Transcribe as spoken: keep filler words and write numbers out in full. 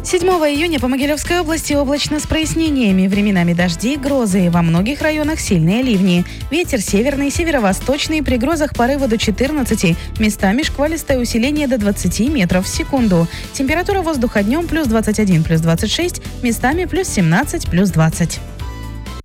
седьмого июня по Могилевской области облачно с прояснениями. Временами дожди, грозы. Во многих районах сильные ливни. Ветер северный, северо-восточный. При грозах порывы до четырнадцати. Местами шквалистое усиление до двадцати метров в секунду. Температура воздуха днем плюс двадцать один, плюс двадцать шесть. Местами плюс семнадцать, плюс двадцать.